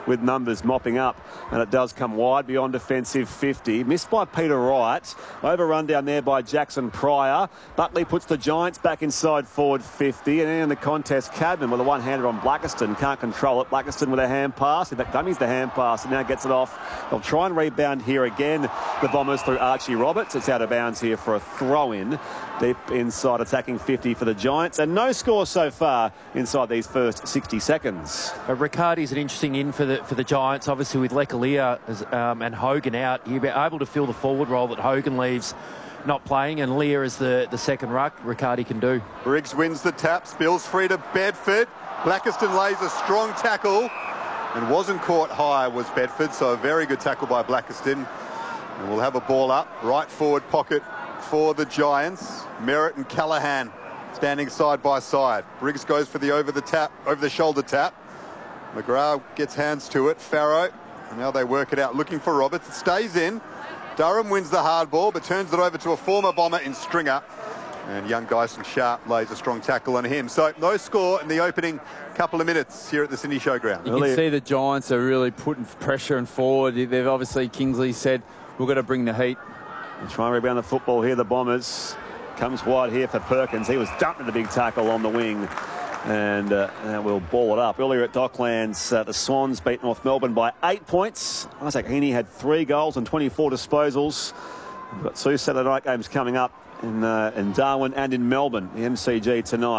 with numbers mopping up, and it does come wide beyond defensive 50. Missed by Peter Wright. Overrun down there by Jackson Pryor. Buckley puts the Giants back inside forward 50, and in the contest, Cadman with a one-hander on Blackiston. Can't control it. Blackiston with a hand pass. In fact, dummies the hand pass and now gets it off. They'll try and rebound here again. The Bombers through Archie Roberts. It's out of bounds here for a throw-in. Deep inside attacking 50 for the Giants, and no score so far inside these first 60 seconds. Riccardi's an interesting in for the Giants, obviously with Lekalia and Hogan out. He'll be able to fill the forward role that Hogan leaves not playing, and Lear is the second ruck. Riccardi can do. Briggs wins the tap, spills free to Bedford. Blackiston lays a strong tackle and wasn't caught high was Bedford, so a very good tackle by Blackiston. And we'll have a ball up, right forward pocket for the Giants. Merritt and Callaghan standing side by side. Briggs goes for the over the shoulder tap. McGrath gets hands to it. Farrow, and now they work it out, looking for Roberts. It stays in. Durham wins the hard ball, but turns it over to a former Bomber in Stringer. And young Dyson Sharp lays a strong tackle on him. So no score in the opening couple of minutes here at the Sydney Showground. You can see the Giants are really putting pressure and forward. They've obviously, Kingsley said, we've got to bring the heat. And try and rebound the football here, the Bombers. Comes wide here for Perkins. He was dumped in the big tackle on the wing. And we'll ball it up. Earlier at Docklands, the Swans beat North Melbourne by 8 points. Isaac Heaney had 3 goals and 24 disposals. We've got 2 Saturday night games coming up in Darwin and in Melbourne, the MCG tonight.